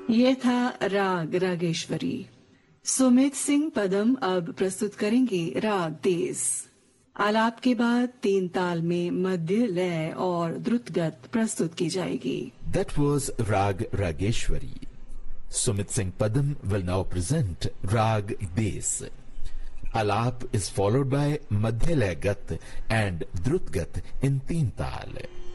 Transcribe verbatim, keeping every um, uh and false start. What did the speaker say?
ये था राग रागेश्वरी। सुमित सिंह पदम अब प्रस्तुत करेंगे राग देस। आलाप के बाद तीन ताल में मध्य लय और द्रुतगत प्रस्तुत की जाएगी। That was Rag Rageshwari. Sumit Singh Padam will now present Rag Des. Alap is followed by Madhya Lay Gat and Drut Gat in Teen Tal.